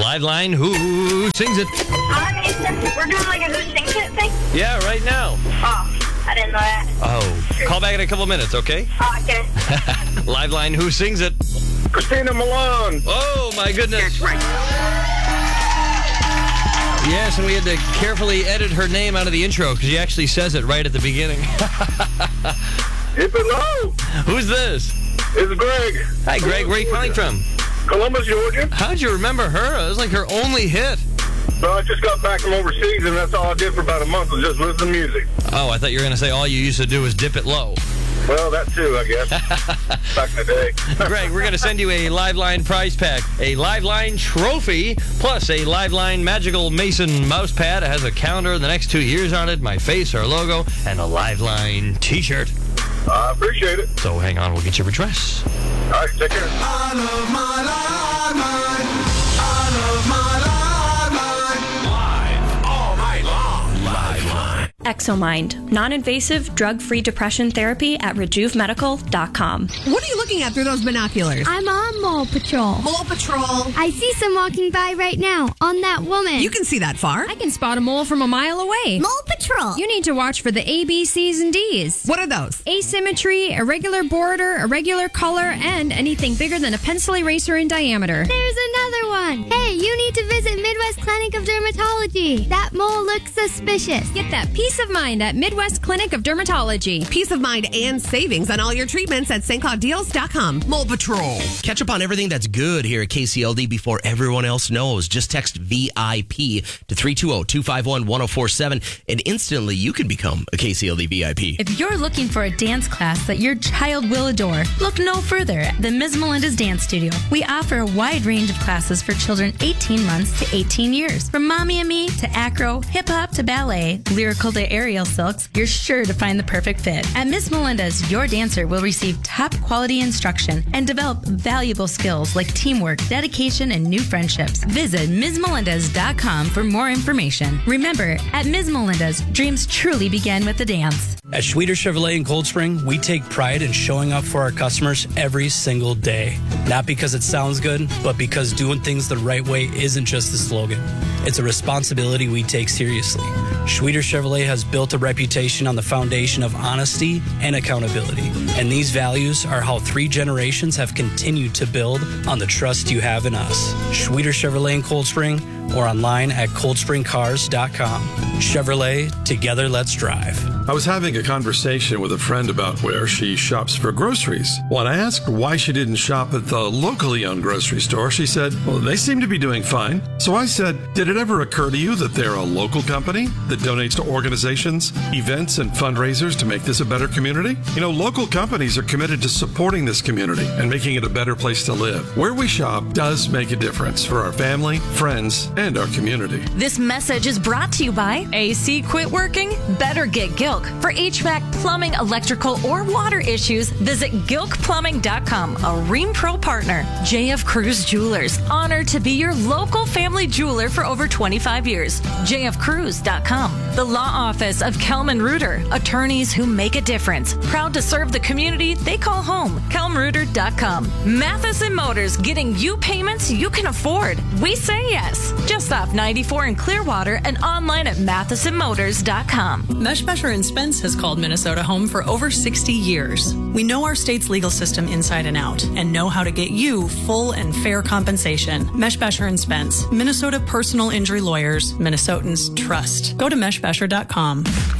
Live line, who sings it? We're doing like a Who Sings It thing? Yeah, right now. Oh, I didn't know that. Oh, call back in a couple minutes, okay? Oh, okay. Live line, who sings it? Christina Malone. Oh, my goodness. That's right. Yes, and we had to carefully edit her name out of the intro because she actually says it right at the beginning. Hip it low. Who's this? It's Greg. Hi, Greg. Where are you calling from? Columbus, Georgia. How'd you remember her? It was like her only hit. Well, I just got back from overseas, and that's all I did for about a month was just listen to music. Oh, I thought you were going to say all you used to do was dip it low. Well, that too, I guess. Back in the day. Greg, we're going to send you a Liveline prize pack, a Liveline trophy, plus a Liveline Magical Mason mouse pad. It has a calendar the next 2 years on it, my face, our logo, and a Liveline t-shirt. I appreciate it. So hang on, we'll get your address. All right, take care. I love my Liveline. I love my Liveline. Live all night long. Liveline. Exomind, non-invasive, drug-free depression therapy at RejuveMedical.com. What are you looking at through those binoculars? I'm on Mole Patrol. Mole Patrol. I see some walking by right now on that woman. You can see that far. I can spot a mole from a mile away. Mole Patrol. You need to watch for the A, B, C's, and D's. What are those? Asymmetry, irregular border, irregular color, and anything bigger than a pencil eraser in diameter. There's another one. Hey, you need to visit Midwest Clinic of Dermatology. That mole looks suspicious. Get that peace of mind at Midwest Clinic of Dermatology. Peace of mind and savings on all your treatments at stclaudeals.com. Mole Patrol. Catch up on everything that's good here at KCLD before everyone else knows. Just text VIP to 320-251-1047 and instantly you can become a KCLD VIP. If you're looking for a dance class that your child will adore, look no further than Ms. Melinda's Dance Studio. We offer a wide range of classes for children 18 months to 18 years. From Mommy and Me to acro, hip-hop to ballet, lyrical to aerial silks, you're sure to find the perfect fit. At Ms. Melinda's, your dancer will receive top quality instruction and develop valuable skills like teamwork, dedication, and new friendships. Visit MsMelinda's.com for more information. Remember, at Ms. Melinda's, dreams truly begin with the dance. At Schweter Chevrolet in Cold Spring, we take pride in showing up for our customers every single day. Not because it sounds good, but because doing things the right way isn't just a slogan. It's a responsibility we take seriously. Schweter Chevrolet has built a reputation on the foundation of honesty and accountability. And these values are how 3 generations have continued to build on the trust you have in us. Schweter Chevrolet in Cold Spring or online at coldspringcars.com. Chevrolet, together let's drive. I was having a conversation with a friend about where she shops for groceries. When I asked why she didn't shop at the locally owned grocery store, she said, well, they seem to be doing fine. So I said, did it ever occur to you that they're a local company that donates to organizations, events, and fundraisers to make this a better community? You know, local companies are committed to supporting this community and making it a better place to live. Where we shop does make a difference for our family, friends, and our community. This message is brought to you by AC Quit Working? Better get Gilk. For HVAC, plumbing, electrical, or water issues, visit GilkPlumbing.com, a Ream Pro partner. JF Cruz Jewelers, honored to be your local family jeweler for over 25 years. JFCruz.com. The Law Office of Kelman Reuter, attorneys who make a difference. Proud to serve the community they call home. KelmReuter.com. Matheson Motors, getting you payments you can afford. We say yes. Just off 94 in Clearwater and online at MathesonMotors.com. Meshbesher and Spence has called Minnesota home for over 60 years. We know our state's legal system inside and out and know how to get you full and fair compensation. Meshbesher and Spence, Minnesota personal injury lawyers, Minnesotans trust. Go to meshbesher.com.